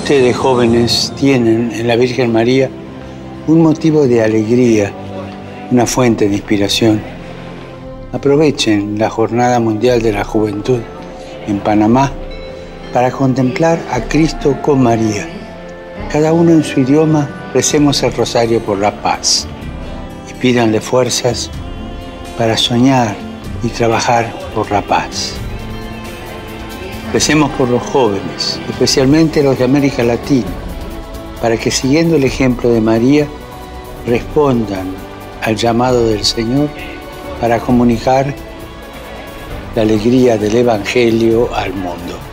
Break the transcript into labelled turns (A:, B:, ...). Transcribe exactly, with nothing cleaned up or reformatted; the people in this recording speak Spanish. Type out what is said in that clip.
A: ustedes, jóvenes, tienen en la Virgen María un motivo de alegría, una fuente de inspiración. Aprovechen la Jornada Mundial de la Juventud en Panamá para contemplar a Cristo con María. Cada uno en su idioma, recemos el rosario por la paz y pídanle fuerzas para soñar y trabajar por la paz. Recemos por los jóvenes, especialmente los de América Latina, para que siguiendo el ejemplo de María, respondan al llamado del Señor para comunicar la alegría del Evangelio al mundo.